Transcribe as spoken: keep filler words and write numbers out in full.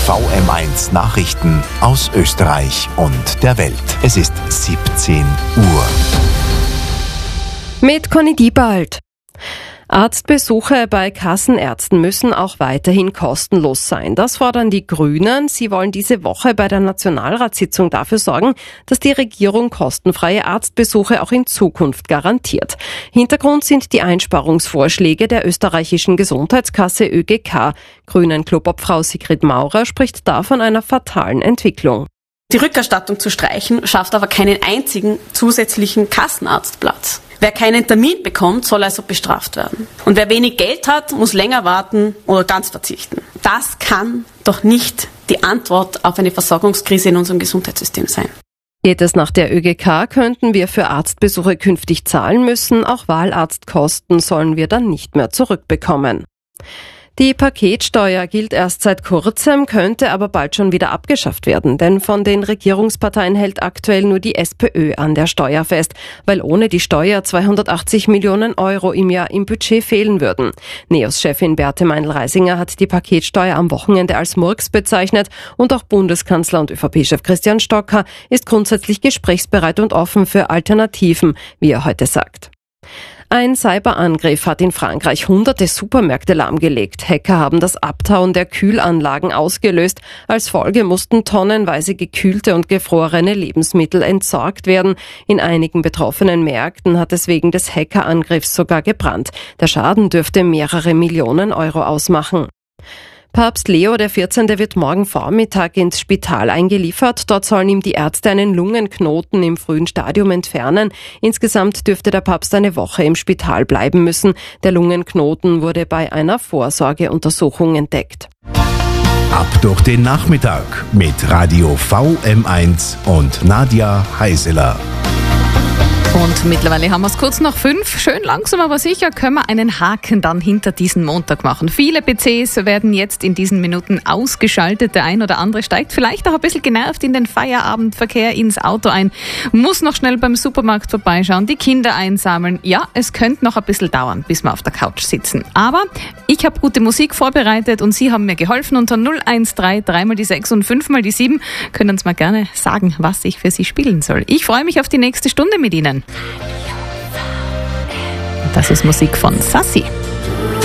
V M eins Nachrichten aus Österreich und der Welt. Es ist siebzehn Uhr. Mit Conny Diebald. Arztbesuche bei Kassenärzten müssen auch weiterhin kostenlos sein. Das fordern die Grünen. Sie wollen diese Woche bei der Nationalratssitzung dafür sorgen, dass die Regierung kostenfreie Arztbesuche auch in Zukunft garantiert. Hintergrund sind die Einsparungsvorschläge der österreichischen Gesundheitskasse ÖGK. Grünen-Clubobfrau Sigrid Maurer spricht da von einer fatalen Entwicklung. Die Rückerstattung zu streichen, schafft aber keinen einzigen zusätzlichen Kassenarztplatz. Wer keinen Termin bekommt, soll also bestraft werden. Und wer wenig Geld hat, muss länger warten oder ganz verzichten. Das kann doch nicht die Antwort auf eine Versorgungskrise in unserem Gesundheitssystem sein. Geht es nach der ÖGK, könnten wir für Arztbesuche künftig zahlen müssen. Auch Wahlarztkosten sollen wir dann nicht mehr zurückbekommen. Die Paketsteuer gilt erst seit kurzem, könnte aber bald schon wieder abgeschafft werden, denn von den Regierungsparteien hält aktuell nur die SPÖ an der Steuer fest, weil ohne die Steuer zweihundertachtzig Millionen Euro im Jahr im Budget fehlen würden. NEOS-Chefin Beate Meindl-Reisinger hat die Paketsteuer am Wochenende als Murks bezeichnet und auch Bundeskanzler und ÖVP-Chef Christian Stocker ist grundsätzlich gesprächsbereit und offen für Alternativen, wie er heute sagt. Ein Cyberangriff hat in Frankreich hunderte Supermärkte lahmgelegt. Hacker haben das Abtauen der Kühlanlagen ausgelöst. Als Folge mussten tonnenweise gekühlte und gefrorene Lebensmittel entsorgt werden. In einigen betroffenen Märkten hat es wegen des Hackerangriffs sogar gebrannt. Der Schaden dürfte mehrere Millionen Euro ausmachen. Papst Leo der vierzehnte wird morgen Vormittag ins Spital eingeliefert. Dort sollen ihm die Ärzte einen Lungenknoten im frühen Stadium entfernen. Insgesamt dürfte der Papst eine Woche im Spital bleiben müssen. Der Lungenknoten wurde bei einer Vorsorgeuntersuchung entdeckt. Ab durch den Nachmittag mit Radio V M eins und Nadja Heiseler. Und mittlerweile haben wir es kurz nach fünf. Schön langsam, aber sicher können wir einen Haken dann hinter diesen Montag machen. Viele P Cs werden jetzt in diesen Minuten ausgeschaltet. Der ein oder andere steigt vielleicht auch ein bisschen genervt in den Feierabendverkehr ins Auto ein, muss noch schnell beim Supermarkt vorbeischauen, die Kinder einsammeln. Ja, es könnte noch ein bisschen dauern, bis wir auf der Couch sitzen. Aber ich habe gute Musik vorbereitet und Sie haben mir geholfen. Unter null eins drei, drei mal die sechs und fünf mal die sieben können uns mal gerne sagen, was ich für Sie spielen soll. Ich freue mich auf die nächste Stunde mit Ihnen. Das ist Musik von Sassi.